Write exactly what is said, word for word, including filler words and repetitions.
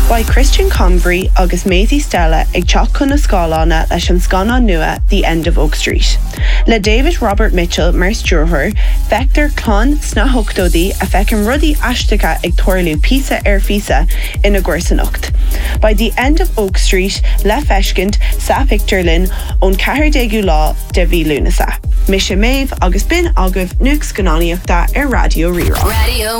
By Christian Convery agus Maisie Stella ag teach chun na scálána leis an scanán nua The End of Oak Street. Le David Robert Mitchell mar stúrthóir, feictar clán sna hochtódaí a feicim rudaí aisteacha ag tuairliú písa ar físa ina gcuirsaneacht. By The End of Oak Street, le feiscint sa picture linn ón ceithre lá de bhí lúnasa. Mis sé méh agus bin agah nuaig scanáníochta ar Radio Rirá. Radio